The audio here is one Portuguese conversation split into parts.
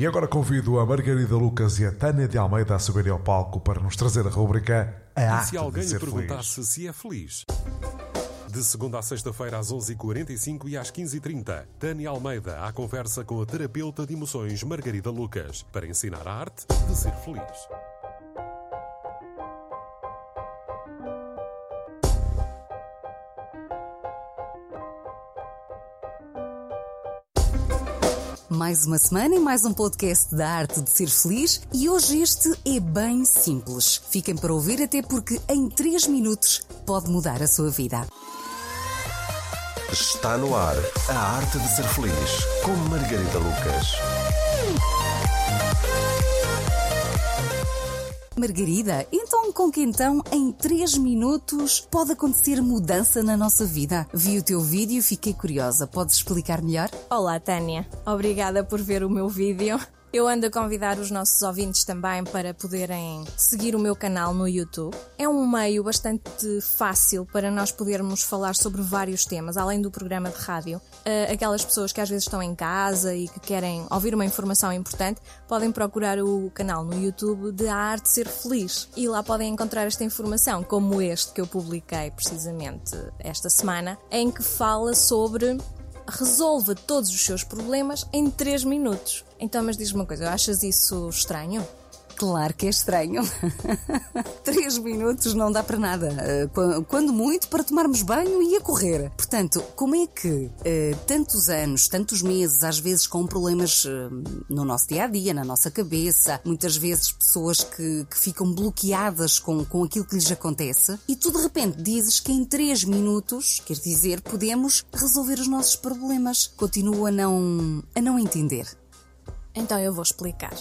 E agora convido a Margarida Lucas e a Tânia de Almeida a subirem ao palco para nos trazer a rúbrica A Arte de Ser Feliz. E se alguém lhe perguntasse se é feliz? De segunda a sexta-feira às 11h45 e às 15h30, Tânia Almeida à conversa com a terapeuta de emoções Margarida Lucas para ensinar a arte de ser feliz. Mais uma semana e mais um podcast da Arte de Ser Feliz, e hoje este é bem simples. Fiquem para ouvir, até porque em 3 minutos pode mudar a sua vida. Está no ar a Arte de Ser Feliz, com Margarida Lucas. Margarida, então com que em 3 minutos pode acontecer mudança na nossa vida? Vi o teu vídeo e fiquei curiosa. Podes explicar melhor? Olá, Tânia. Obrigada por ver o meu vídeo. Eu ando a convidar os nossos ouvintes também para poderem seguir o meu canal no YouTube. É um meio bastante fácil para nós podermos falar sobre vários temas, além do programa de rádio. Aquelas pessoas que às vezes estão em casa e que querem ouvir uma informação importante, podem procurar o canal no YouTube de A Arte de Ser Feliz. E lá podem encontrar esta informação, como este que eu publiquei precisamente esta semana, em que fala sobre resolva todos os seus problemas em 3 minutos. Então, mas diz-me uma coisa, achas isso estranho? Claro que é estranho. 3 minutos não dá para nada. Quando muito, para tomarmos banho e a correr. Portanto, como é que tantos anos, tantos meses, às vezes com problemas no nosso dia-a-dia, na nossa cabeça, muitas vezes pessoas que ficam bloqueadas com aquilo que lhes acontece, e tu de repente dizes que em 3 minutos, quer dizer, podemos resolver os nossos problemas. Continuo a não entender. Então eu vou explicar.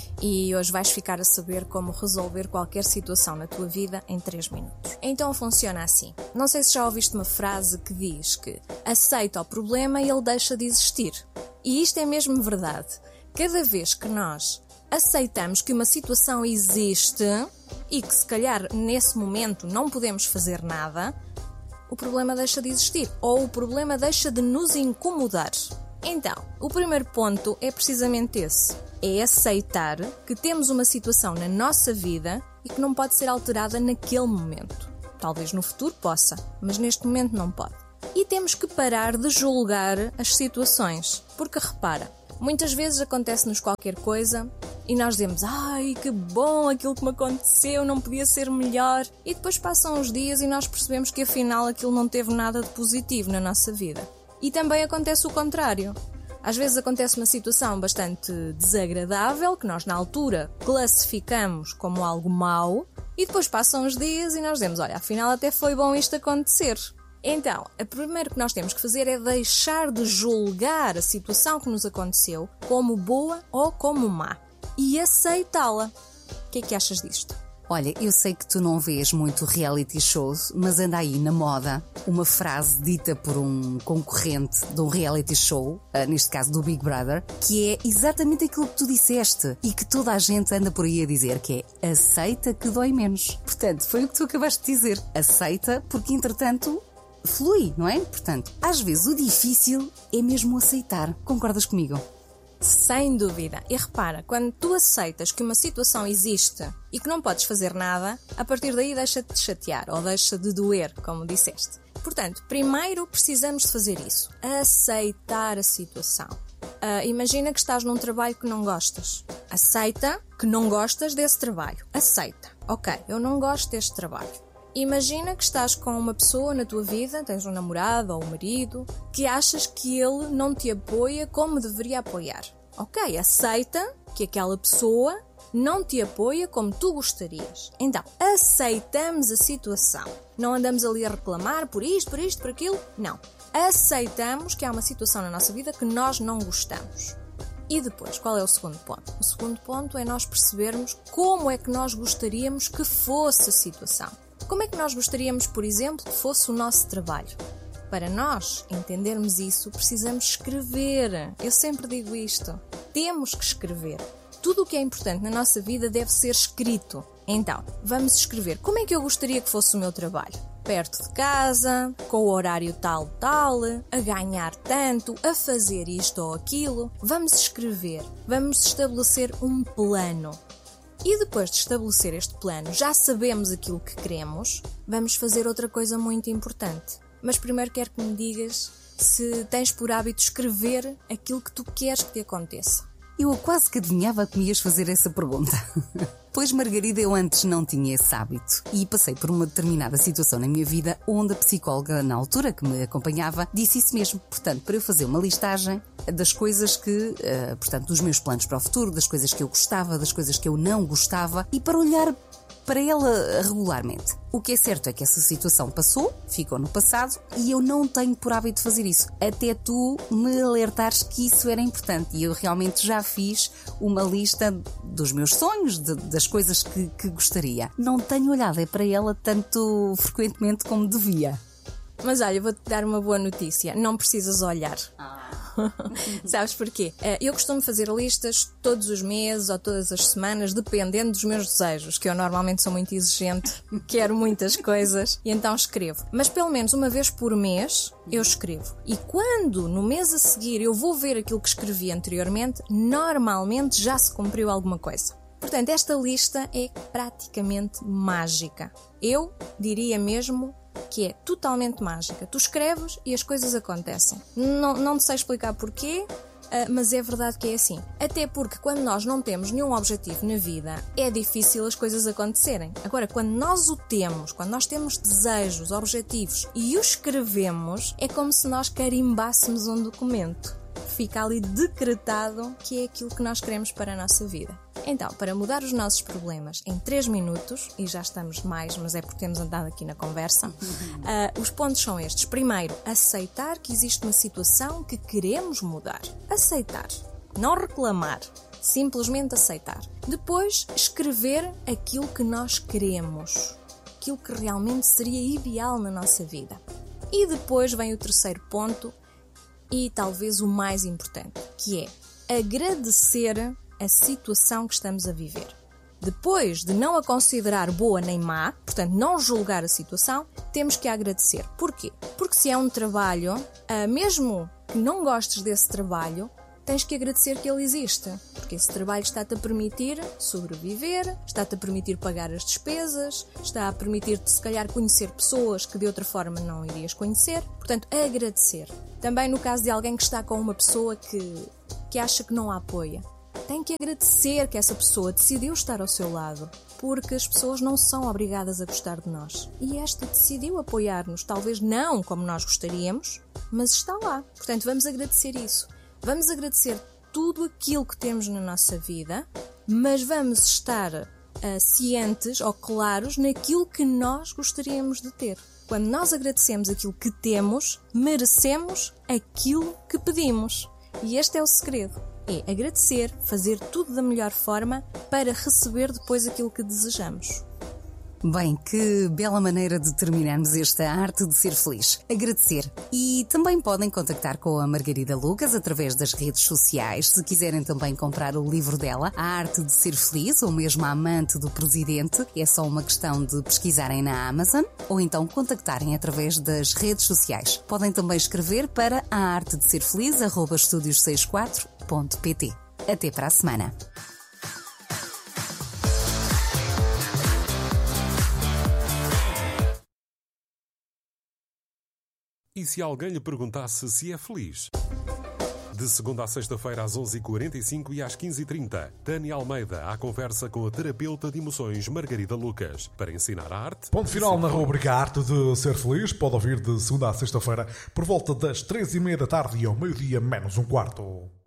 E hoje vais ficar a saber como resolver qualquer situação na tua vida em 3 minutos. Então funciona assim. Não sei se já ouviste uma frase que diz que aceita o problema e ele deixa de existir. E isto é mesmo verdade. Cada vez que nós aceitamos que uma situação existe e que se calhar nesse momento não podemos fazer nada, o problema deixa de existir ou o problema deixa de nos incomodar. Então, o primeiro ponto é precisamente esse. É aceitar que temos uma situação na nossa vida e que não pode ser alterada naquele momento. Talvez no futuro possa, mas neste momento não pode. E temos que parar de julgar as situações. Porque repara, muitas vezes acontece-nos qualquer coisa e nós dizemos: ai, que bom, aquilo que me aconteceu não podia ser melhor. E depois passam uns dias e nós percebemos que afinal aquilo não teve nada de positivo na nossa vida. E também acontece o contrário. Às vezes acontece uma situação bastante desagradável, que nós na altura classificamos como algo mau, e depois passam uns dias e nós dizemos: olha, afinal até foi bom isto acontecer. Então, o primeiro que nós temos que fazer é deixar de julgar a situação que nos aconteceu como boa ou como má e aceitá-la. O que é que achas disto? Olha, eu sei que tu não vês muito reality shows, mas anda aí na moda uma frase dita por um concorrente de um reality show, neste caso do Big Brother, que é exatamente aquilo que tu disseste e que toda a gente anda por aí a dizer, que é aceita que dói menos. Portanto, foi o que tu acabaste de dizer. Aceita porque, entretanto, flui, não é? Portanto, às vezes o difícil é mesmo aceitar. Concordas comigo? Sem dúvida. E repara, quando tu aceitas que uma situação existe e que não podes fazer nada, a partir daí deixa-te de chatear ou deixa de doer, como disseste. Portanto, primeiro precisamos de fazer isso. Aceitar a situação. Imagina que estás num trabalho que não gostas. Aceita que não gostas desse trabalho. Aceita. Ok, eu não gosto deste trabalho. Imagina que estás com uma pessoa na tua vida, tens um namorado ou um marido, que achas que ele não te apoia como deveria apoiar. Ok, aceita que aquela pessoa não te apoia como tu gostarias. Então, aceitamos a situação. Não andamos ali a reclamar por isto, por aquilo. Não. Aceitamos que há uma situação na nossa vida que nós não gostamos. E depois, qual é o segundo ponto? O segundo ponto é nós percebermos como é que nós gostaríamos que fosse a situação. Como é que nós gostaríamos, por exemplo, que fosse o nosso trabalho? Para nós entendermos isso, precisamos escrever. Eu sempre digo isto. Temos que escrever. Tudo o que é importante na nossa vida deve ser escrito. Então, vamos escrever. Como é que eu gostaria que fosse o meu trabalho? perto de casa, com o horário tal, a ganhar tanto, a fazer isto ou aquilo. Vamos escrever, vamos estabelecer um plano. E depois de estabelecer este plano, já sabemos aquilo que queremos, vamos fazer outra coisa muito importante. Mas primeiro quero que me digas se tens por hábito escrever aquilo que tu queres que te aconteça. Eu quase que adivinhava que me ias fazer essa pergunta. Pois, Margarida, eu antes não tinha esse hábito e passei por uma determinada situação na minha vida onde a psicóloga, na altura que me acompanhava, disse isso mesmo. Portanto, para eu fazer uma listagem das coisas que, dos meus planos para o futuro, das coisas que eu gostava, das coisas que eu não gostava e para olhar para ela regularmente. O que é certo é que essa situação passou, ficou no passado e eu não tenho por hábito fazer isso. Até tu me alertares que isso era importante e eu realmente já fiz uma lista dos meus sonhos, das coisas que gostaria. Não tenho olhado para ela tanto frequentemente como devia. Mas olha, vou-te dar uma boa notícia. Não precisas olhar. Sabes porquê? Eu costumo fazer listas todos os meses ou todas as semanas, dependendo dos meus desejos, que eu normalmente sou muito exigente, quero muitas coisas e então escrevo. Mas pelo menos uma vez por mês eu escrevo. E quando no mês a seguir eu vou ver aquilo que escrevi anteriormente, normalmente já se cumpriu alguma coisa. Portanto, esta lista é praticamente mágica. Eu diria mesmo que é totalmente mágica. Tu escreves e as coisas acontecem. Não te sei explicar porquê, mas é verdade que é assim. Até porque quando nós não temos nenhum objetivo na vida, é difícil as coisas acontecerem. Agora, quando nós o temos, quando nós temos desejos, objetivos e os escrevemos, é como se nós carimbássemos um documento. Fica ali decretado que é aquilo que nós queremos para a nossa vida. Então, para mudar os nossos problemas em 3 minutos, e já estamos mais, mas é porque temos andado aqui na conversa, os pontos são estes. Primeiro, aceitar que existe uma situação que queremos mudar. Aceitar, não reclamar, simplesmente aceitar. Depois, escrever aquilo que nós queremos, aquilo que realmente seria ideal na nossa vida. E depois vem o terceiro ponto, e talvez o mais importante, que é agradecer a situação que estamos a viver. Depois de não a considerar boa nem má, portanto não julgar a situação, temos que agradecer. Porquê? Porque se é um trabalho, mesmo que não gostes desse trabalho, tens que agradecer que ele existe. Porque esse trabalho está-te a permitir sobreviver, está-te a permitir pagar as despesas, está a permitir-te se calhar conhecer pessoas que de outra forma não irias conhecer. Portanto, agradecer. Também no caso de alguém que está com uma pessoa que acha que não a apoia, tem que agradecer que essa pessoa decidiu estar ao seu lado, porque as pessoas não são obrigadas a gostar de nós. E esta decidiu apoiar-nos, talvez não como nós gostaríamos, mas está lá. Portanto, vamos agradecer isso. Vamos agradecer tudo aquilo que temos na nossa vida, mas vamos estar cientes ou claros naquilo que nós gostaríamos de ter. Quando nós agradecemos aquilo que temos, merecemos aquilo que pedimos. E este é o segredo. É agradecer, fazer tudo da melhor forma para receber depois aquilo que desejamos. Bem, que bela maneira de terminarmos esta arte de ser feliz. Agradecer. E também podem contactar com a Margarida Lucas através das redes sociais. Se quiserem também comprar o livro dela, A Arte de Ser Feliz, ou mesmo A Amante do Presidente, é só uma questão de pesquisarem na Amazon ou então contactarem através das redes sociais. Podem também escrever para aartedeserfeliz@estudios64.pt. Até para a semana. E se alguém lhe perguntasse se é feliz? De segunda a sexta-feira às 11h45 e às 15h30, Tânia Almeida à conversa com a terapeuta de emoções Margarida Lucas para ensinar a arte. Ponto final na rubrica Arte de Ser Feliz. Pode ouvir de segunda a sexta-feira por volta das 3h30 da tarde e ao meio-dia menos um quarto.